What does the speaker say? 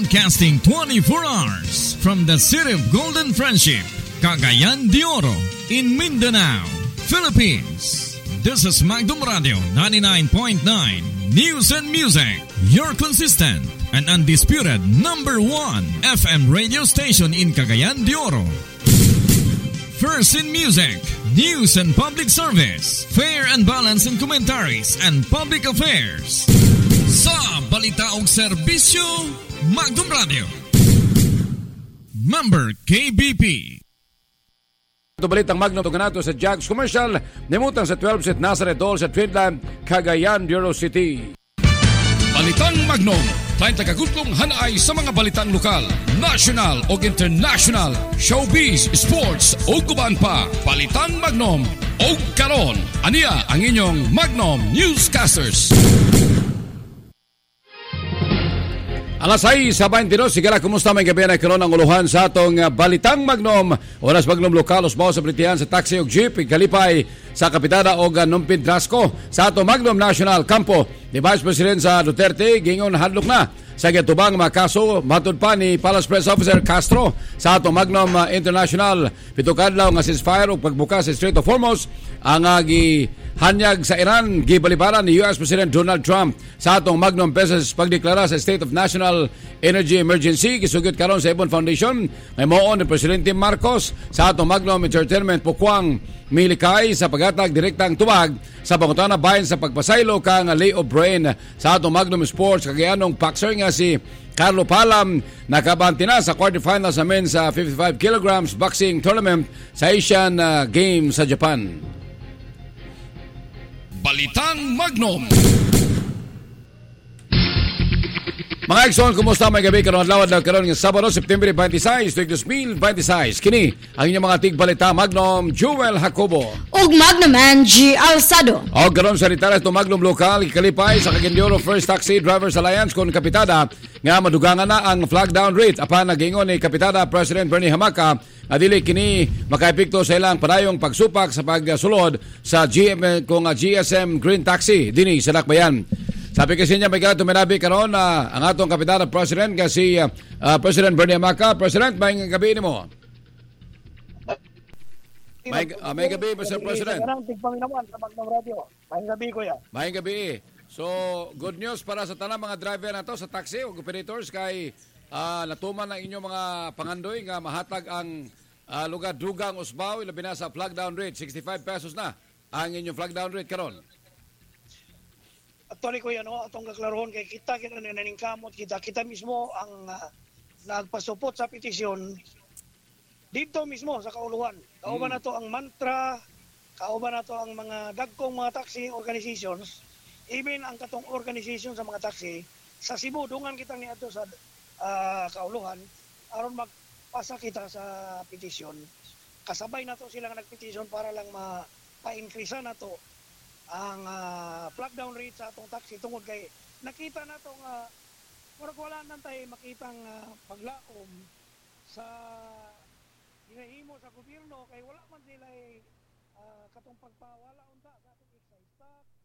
Broadcasting 24 hours from the city of Golden Friendship, Cagayan de Oro, in Mindanao, Philippines. This is Magdum Radio 99.9 News and Music, your consistent and undisputed number 1 FM radio station in Cagayan de Oro. First in music, news and public service, fair and balanced in commentaries and public affairs. Sa balita o serbisyo, Magdum Radio. Member KBP. Ito balitang Magno Tuganato sa Jags Commercial, nimutang sa 12 St. Nazareth Hall sa Twinland, Cagayan de Oro City. Balitang Magnom, tayo tagagutlong hanay sa mga balitang lokal, national o international, showbiz, sports o kuban pa. Balitang Magnom o karon, aniya ang inyong Magnom Newscasters. Alas 6 sa 22, sigala, kumusta may gabi na karon ang uluhan sa atong Balitang Magnom. Oras Magnom lokal, usbaw sa Britihan sa taxi o jeep, ikalipay sa Kapitada o Numpid Drasco. Sa atong Magnom National Campo, ni Vice President sa Duterte, gingon hadlok na sa gatubang mga kaso, matod pa ni Palace Press Officer Castro. Sa atong Magnom International, pitukadlaw nga ceasefire o pagbukas sa Strait of Hormuz, ang gihanyag sa Iran, gibalibaran ni US President Donald Trump. Sa atong Magnom Pesos, pagdeklara sa State of National Energy Emergency, gisugyot karon sa Ibon Foundation, may moon ni Presidente Marcos. Sa atong Magnom Entertainment, pukwang milikay sa paghatag direktang tubag sa pangutana bahin sa pagpasaylo kang lay of brain. Sa atong Magnom Sports, kagayanong boxer nga si Carlo Palam nakabanti na sa quarterfinals sa men's 55 kilograms boxing tournament sa Asian Games sa Japan. Balitang Magnom. Mga Exxon, kumusta may gabi karon adlaw karon ng Sabado, September 26, 2026. Kini ang inyong mga tigbalita Magnom Joel Jacobo ug Magnom Angie Alsado. Og karon sa ritaras to Magnom lokal ikalipay sa Cagayan First Taxi Drivers Alliance kon kapitada nga madugangan na ang flag down rate apan nagingon ni kapitada President Bernie Hamaka nga dili kini makaepekto sa ilang padayong pagsupak sa pagsulod sa GSM Green Taxi dinhi sa Dakbayan. Sabi kasi niya may gato minabi karon na ang atong kapitan at president kasi President Bernie Hamaka. President, may gabi ni mo. May gabi, Mr. President. Tigpaminawan sa Magnom Radio. May gabi ko yan. May gabi. So, good news para sa tanang mga driver na to sa taxi o operators kay natuman ang inyong mga pangandoy nga mahatag ang lugar dugang usbaw ilabi na sa flag down rate. 65 pesos na ang inyong flag down rate karon. Actually ko yan, atong kaklarohon kay kita naningkamot kita mismo ang nagpasupot sa petisyon dito mismo sa kauluhan. Kauban na to ang mantra, kauban na to ang mga dagkong mga taxi organizations, even ang katong organization sa mga taxi sa Cebu, dungan kita ni ato sa kauluhan aron magpasa kita sa petisyon. Kasabay na to sila nga nagpetisyon para lang pa-increase na to ang flag down rate sa atong taxi tungod kay nakita na to nga wala nang tayo makitang paglaom sa hinahimo sa gobyerno kay wala man sila katong pagpawala unta sa atong excise tax